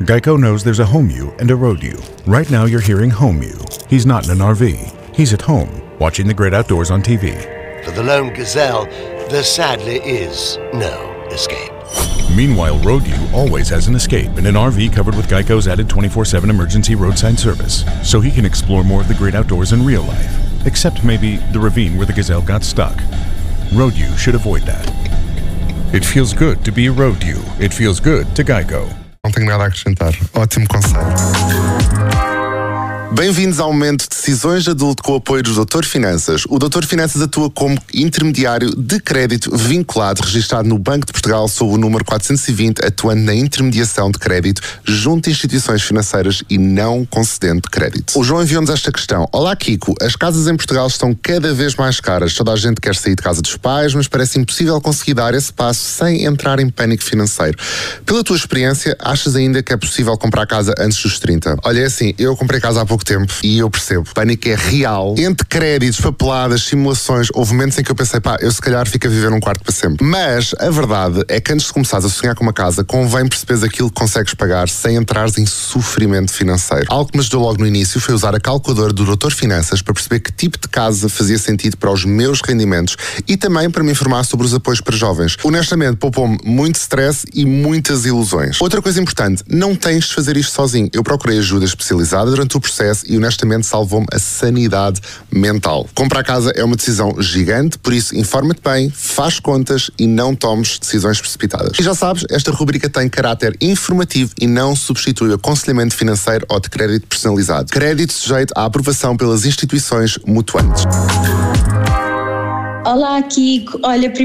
Geico knows there's a home you and a road you. Right now you're hearing home you. He's not in an RV. He's at home, watching the great outdoors on TV. For the lone gazelle, there sadly is no escape. Meanwhile, road you always has an escape in an RV covered with Geico's added 24/7 emergency roadside service, so he can explore more of the great outdoors in real life, except maybe the ravine where the gazelle got stuck. Road you should avoid that. It feels good to be a road you. It feels good to Geico. Não tenho nada a acrescentar. Ótimo conselho. Bem-vindos ao momento de decisões de adulto com o apoio do Doutor Finanças. O Doutor Finanças atua como intermediário de crédito vinculado, registado no Banco de Portugal sob o número 420, atuando na intermediação de crédito junto a instituições financeiras e não concedendo crédito. O João enviou-nos esta questão. Olá, Kiko. As casas em Portugal estão cada vez mais caras. Toda a gente quer sair de casa dos pais, mas parece impossível conseguir dar esse passo sem entrar em pânico financeiro. Pela tua experiência, achas ainda que é possível comprar casa antes dos 30? Olha, é assim, eu comprei casa há pouco tempo e eu percebo, o pânico é real. Entre créditos, papeladas, simulações, houve momentos em que eu pensei, eu se calhar fico a viver num quarto para sempre. Mas a verdade é que antes de começares a sonhar com uma casa, convém perceberes aquilo que consegues pagar sem entrares em sofrimento financeiro. Algo que me ajudou logo no início foi usar a calculadora do Doutor Finanças para perceber que tipo de casa fazia sentido para os meus rendimentos e também para me informar sobre os apoios para jovens. Honestamente, poupou-me muito stress e muitas ilusões. Outra coisa importante, não tens de fazer isto sozinho. Eu procurei ajuda especializada durante o processo e honestamente salvou-me a sanidade mental. Comprar casa é uma decisão gigante, por isso informa-te bem, faz contas e não tomes decisões precipitadas. E já sabes, esta rubrica tem caráter informativo e não substitui o aconselhamento financeiro ou de crédito personalizado. Crédito sujeito à aprovação pelas instituições mutuantes. Olá, Kiko. Olha,